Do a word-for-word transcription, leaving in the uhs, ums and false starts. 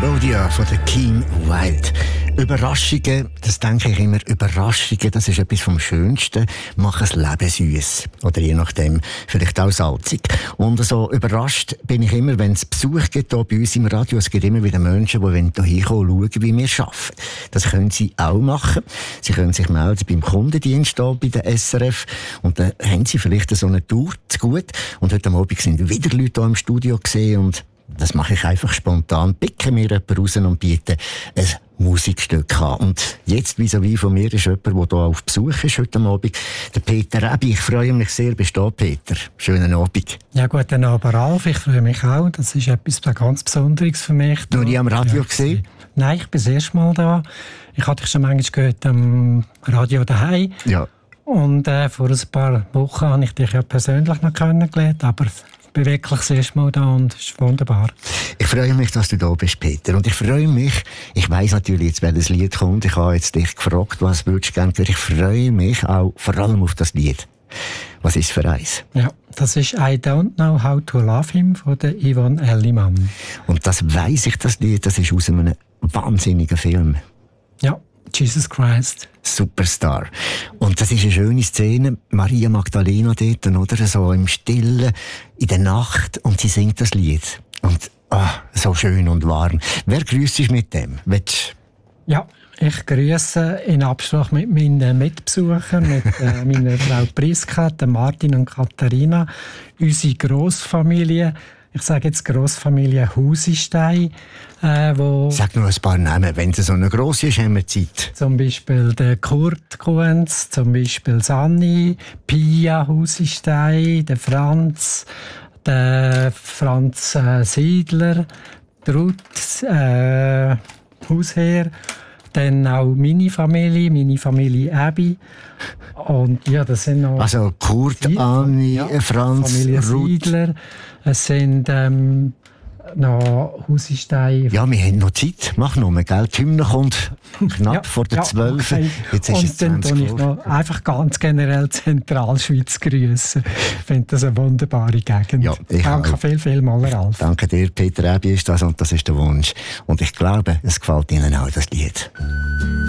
Cambodia von der Keen Wild. Überraschungen, das denke ich immer, Überraschungen, das ist etwas vom Schönsten, machen das Leben süß. Oder je nachdem, vielleicht auch salzig. Und so überrascht bin ich immer, wenn es Besuch gibt hier bei uns im Radio. Es gibt immer wieder Menschen, die hier hinkommen und schauen, wie wir arbeiten. Das können sie auch machen. Sie können sich melden beim Kundendienst hier bei der S R F. Und dann haben sie vielleicht so eine Tour zu gut. Und heute Abend sind wieder Leute hier im Studio gesehen und das mache ich einfach spontan. Picken mir jemanden raus und bieten ein Musikstück an. Und jetzt vis-à-vis von mir ist jemand, der hier auf Besuch ist heute Abend. Der Peter Räbi. Ich freue mich sehr, bist du da, Peter. Schönen Abend. Ja, guten Abend, Ralf. Ich freue mich auch. Das ist etwas ganz Besonderes für mich. Noch nie am Radio ja, gesehen? Nein, ich bin das erste Mal da. Ich hatte dich schon manchmal gehört am Radio daheim. Ja. Und äh, vor ein paar Wochen habe ich dich ja persönlich noch kennengelernt, aber ich bin wirklich das erste Mal da und es ist wunderbar. Ich freue mich, dass du da bist, Peter. Und ich freue mich, ich weiss natürlich jetzt, welches Lied kommt. Ich habe jetzt dich gefragt, was würdest du gerne hören. Ich freue mich auch vor allem auf das Lied. Was ist für eins? Ja, das ist «I Don't Know How to Love Him» von der Yvonne Elliman. Und das weiss ich, das Lied, das ist aus einem wahnsinnigen Film. Ja. Jesus Christ. Superstar. Und das ist eine schöne Szene. Maria Magdalena dort, oder? So im Stillen, in der Nacht. Und sie singt das Lied. Und, ah, so schön und warm. Wer grüßt dich mit dem? Willst... Ja, ich grüße in Absprache mit meinen Mitbesuchern, mit äh, meiner Frau Priska, Martin und Katharina, unsere Grossfamilie. Ich sage jetzt Grossfamilie Husistein. Äh, wo Sag nur ein paar Namen, wenn es so eine grosse ist, haben wir Zeit. Zum Beispiel der Kurt Kuhns, zum Beispiel Sanni, Pia Husistein, der Franz, der Franz äh, Siedler, der Ruth äh, Hausherr, dann auch meine Familie, meine Familie Abi. Und ja, das sind noch... Also Kurt, die, Anni, ja, Franz, Familie Ruth. Siedler. Es sind ähm, noch Husistein. Ja, wir haben noch Zeit. Mach noch mal, gell? Die Hymne kommt knapp ja, vor der ja, zwölf. Okay. Jetzt ist und es dann zwanzig ich noch einfach ganz generell Zentralschweiz grüßen. Ich finde das eine wunderbare Gegend. Ja, Danke auch. viel, viel mal, Ralf. Danke dir, Peter Räbi ist das und das ist der Wunsch. Und ich glaube, es gefällt Ihnen auch, das Lied.